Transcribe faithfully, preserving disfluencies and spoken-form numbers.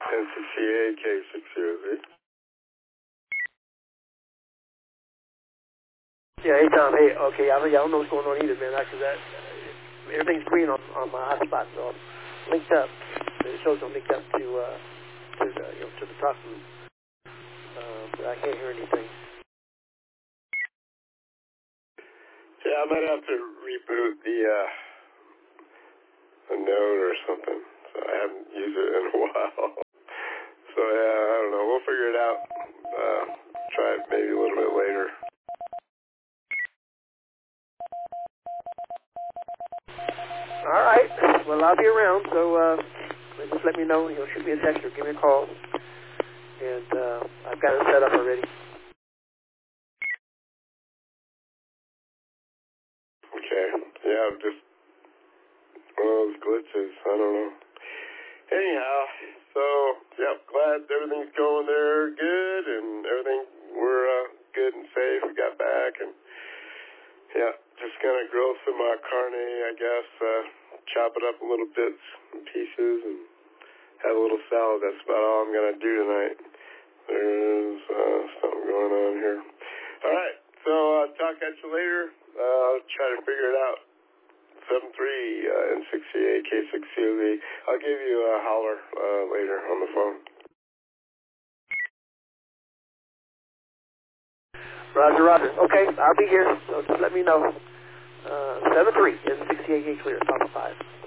N sixty-eight K sixty Z. Yeah, hey Tom, hey, okay, I, I don't know what's going on either, man, because that, uh, everything's green on, on my hotspot, so I'm linked up. It shows I'm linked up to, uh, to the, you know, to the talk group, uh, but I can't hear anything. Yeah, I might have to reboot the, uh, the node or something. So I haven't used it in a while. So yeah, I don't know. We'll figure it out. Uh, try it maybe a little bit later. All right. Well, I'll be around, so uh, just let me know. You know, shoot me a text or give me a call. And uh, I've got it set up already. Okay. Yeah, just one of those glitches. I don't know. Anyhow, so, yeah, glad everything's going there good and everything, we're uh, good and safe. We got back and, yeah, just going to grill some uh, carne, I guess, uh, chop it up in little bits and pieces and have a little salad. That's about all I'm going to do tonight. There's uh, something going on here. All right, so uh, talk at you later. Uh, I'll try to figure it out. seven three uh, N sixty-eight K sixty Z. I'll give you a holler uh, later on the phone. Roger, Roger. Okay, I'll be here, so just let me know. Uh, seven three N sixty-eight K clear, top of five.